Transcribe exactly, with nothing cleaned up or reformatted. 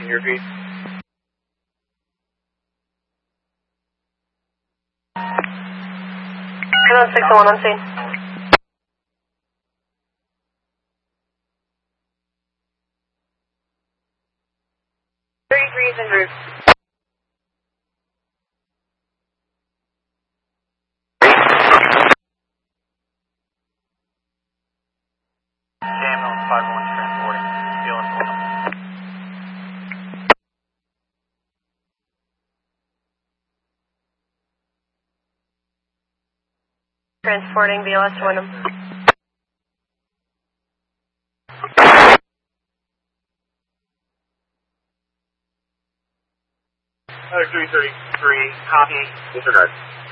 your feet. Code six oh one on scene. thirty-three is en route. Ambulance five one transporting. B L S Wyndham. Transporting B L S Wyndham. three thirty-three, copy, disregard.